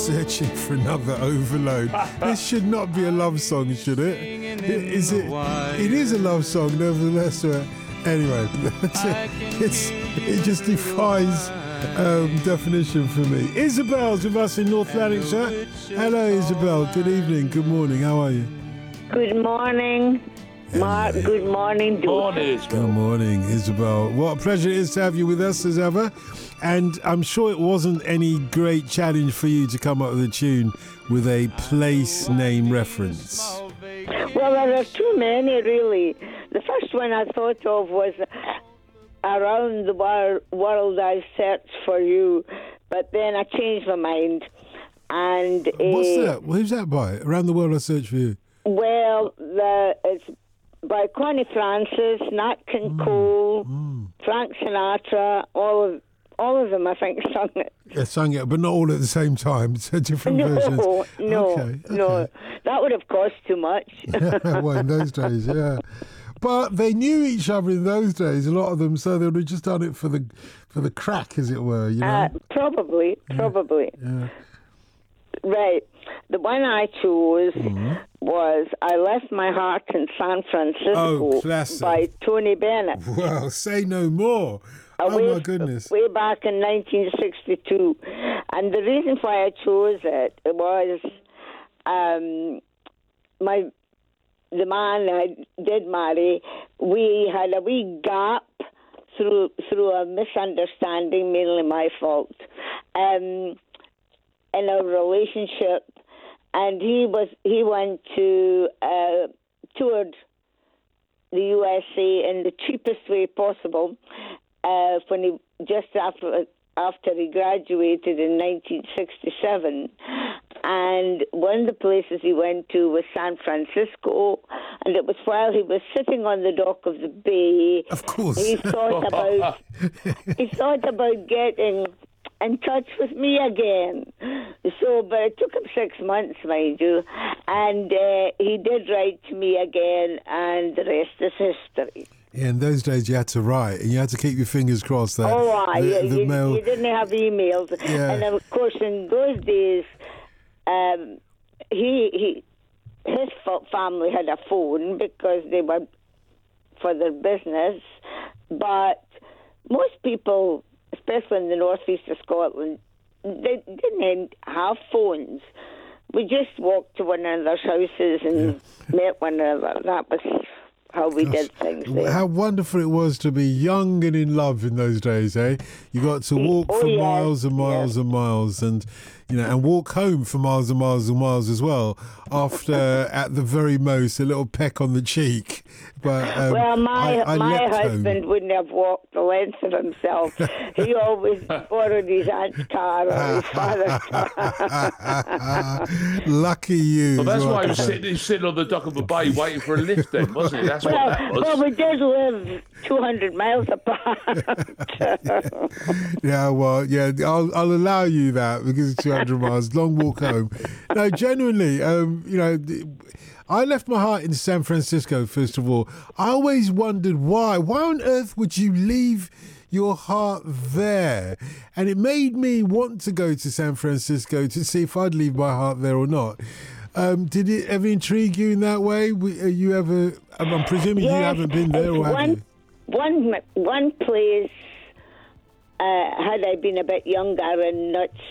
searching for another overload. This should not be a love song, should it? Is it? It is a love song, nevertheless. Anyway, it just defies definition for me. Isabel's with us in North Lanarkshire. Hello, Isabel. Good evening. Good morning. How are you? Good morning, Mark. Good morning, Good morning, Isabel. What a pleasure it is to have you with us as ever. And I'm sure it wasn't any great challenge for you to come up with a tune with a place name reference. Well, there are too many, really. The first one I thought of was Around the World I Searched for You, but then I changed my mind. And what's that? Who's that by? Around the World I Search for You? Well, it's by Connie Francis, Nat King Cole, Frank Sinatra, all of them, I think, sung it. Yeah, sung it, but not all at the same time. It's different versions. No. That would have cost too much. Well, in those days, yeah. But they knew each other in those days, a lot of them, so they would have just done it for the crack, as it were, you know? Probably. Yeah. Right. The one I chose was I Left My Heart in San Francisco by Tony Bennett. Well, say no more. My goodness. Way back in 1962. And the reason why I chose it was the man I did marry, we had a wee gap through a misunderstanding, mainly my fault, in our relationship. And he went to toured the USA in the cheapest way possible when he just after he graduated in 1967. And one of the places he went to was San Francisco, and it was while he was sitting on the dock of the bay. Of course, he thought about getting in touch with me again. So, but it took him 6 months, mind you, and he did write to me again, and the rest is history. Yeah, in those days you had to write, and you had to keep your fingers crossed that you mail... You didn't have emails. Yeah. And of course, in those days, his family had a phone because they were for their business, but most people, especially in the northeast of Scotland, they didn't have phones. We just walked to one another's houses and met one another. That was how we did things there. How wonderful it was to be young and in love in those days, eh? You got to walk for miles and miles and miles, and and walk home for miles and miles and miles as well. After, at the very most, a little peck on the cheek. But well, my husband home. wouldn't have walked the length of himself. He always borrowed his aunt's car or his father's car. Lucky you. Well, that's why he was sitting on the dock of a bay waiting for a lift then, wasn't he? That's what that was. Well, we did live 200 miles apart. I'll allow you that because it's 200 miles, long walk home. No, genuinely, I left my heart in San Francisco, first of all. I always wondered why. Why on earth would you leave your heart there? And it made me want to go to San Francisco to see if I'd leave my heart there or not. Did it ever intrigue you in that way? Are you ever... I'm presuming you haven't been there, or have you? One place, had I been a bit younger and not